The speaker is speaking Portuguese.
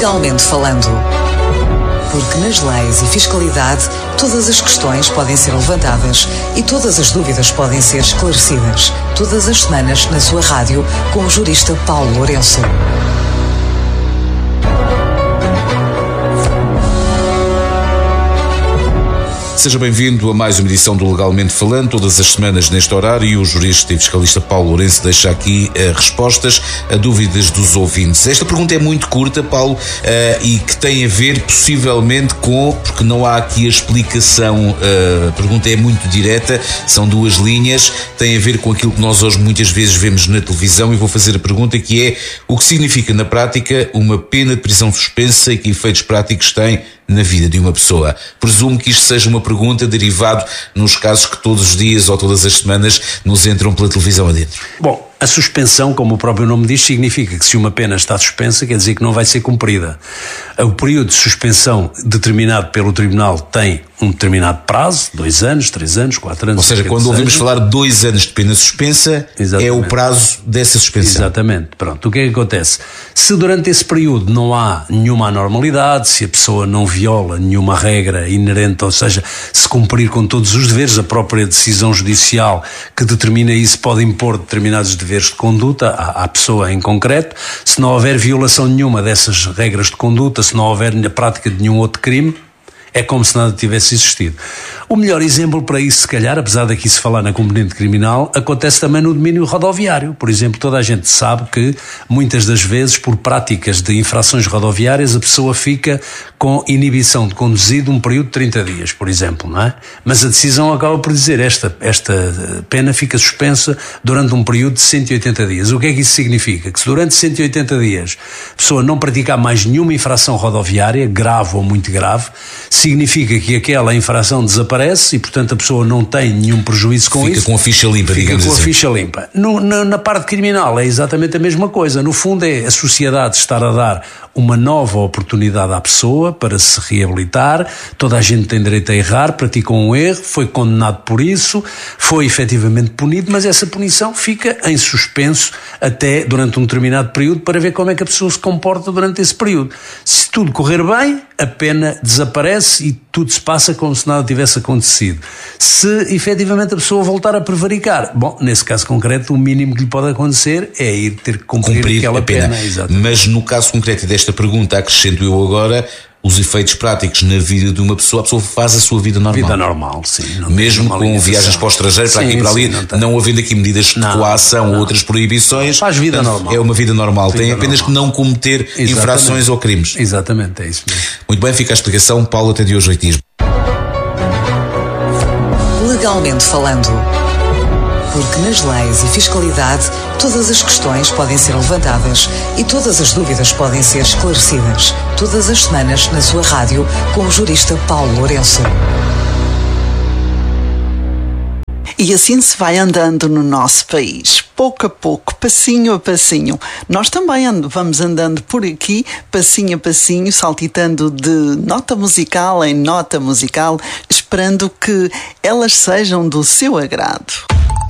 Legalmente falando. Porque nas leis e fiscalidade, todas as questões podem ser levantadas e todas as dúvidas podem ser esclarecidas. Todas as semanas na sua rádio, com o jurista Paulo Lourenço. Seja bem-vindo a mais uma edição do Legalmente Falando, todas as semanas neste horário, e o jurista e fiscalista Paulo Lourenço deixa aqui respostas a dúvidas dos ouvintes. Esta pergunta é muito curta, Paulo, e que tem a ver possivelmente porque não há aqui a explicação, a pergunta é muito direta, são duas linhas, tem a ver com aquilo que nós hoje muitas vezes vemos na televisão, e vou fazer a pergunta que é: o que significa na prática uma pena de prisão suspensa e que efeitos práticos tem na vida de uma pessoa? Presumo que isto seja uma pergunta derivada nos casos que todos os dias ou todas as semanas nos entram pela televisão adentro. Bom, a suspensão, como o próprio nome diz, significa que se uma pena está suspensa, quer dizer que não vai ser cumprida. O período de suspensão determinado pelo Tribunal tem um determinado prazo, 2 anos, 3 anos, 4 anos. Ou seja, quando ouvimos falar de 2 anos de pena suspensa, exatamente, é o prazo dessa suspensão. Exatamente. Pronto, o que é que acontece? Se durante esse período não há nenhuma anormalidade, se a pessoa não viola nenhuma regra inerente, ou seja, se cumprir com todos os deveres, a própria decisão judicial que determina isso pode impor determinados deveres de conduta à pessoa em concreto, se não houver violação nenhuma dessas regras de conduta, se não houver a prática de nenhum outro crime, é como se nada tivesse existido. O melhor exemplo para isso, se calhar, apesar daqui se falar na componente criminal, acontece também no domínio rodoviário. Por exemplo, toda a gente sabe que muitas das vezes, por práticas de infrações rodoviárias, a pessoa fica com inibição de conduzir de um período de 30 dias, por exemplo, não é? Mas a decisão acaba por dizer esta pena fica suspensa durante um período de 180 dias. O que é que isso significa? Que se durante 180 dias a pessoa não praticar mais nenhuma infração rodoviária, grave ou muito grave, significa que aquela infração desaparece e, portanto, a pessoa não tem nenhum prejuízo com isso. Fica com a ficha limpa, digamos assim. Fica com a ficha limpa. Na parte criminal é exatamente a mesma coisa. No fundo é a sociedade estar a dar uma nova oportunidade à pessoa para se reabilitar. Toda a gente tem direito a errar, praticou um erro, foi condenado por isso, foi efetivamente punido, mas essa punição fica em suspenso até durante um determinado período para ver como é que a pessoa se comporta durante esse período. Se tudo correr bem, a pena desaparece e tudo se passa como se nada tivesse acontecido. Se efetivamente a pessoa voltar a prevaricar, bom, nesse caso concreto, o mínimo que lhe pode acontecer é ir ter que cumprir aquela pena. Mas no caso concreto desta pergunta, acrescento eu agora, os efeitos práticos na vida de uma pessoa, a pessoa faz a sua vida normal. Vida normal, sim. Mesmo com viagens para o estrangeiro, para aqui e para ali, não havendo aqui medidas de coação ou outras proibições. Faz vida normal. É uma vida normal. Tem apenas que não cometer infrações ou crimes. Exatamente, é isso mesmo. Muito bem, fica a explicação. Paulo, até de hoje 8 dias. Legalmente falando. Porque nas leis e fiscalidade, todas as questões podem ser levantadas e todas as dúvidas podem ser esclarecidas. Todas as semanas na sua rádio, com o jurista Paulo Lourenço. E assim se vai andando no nosso país, pouco a pouco, passinho a passinho. Nós também vamos andando por aqui, passinho a passinho, saltitando de nota musical em nota musical, esperando que elas sejam do seu agrado.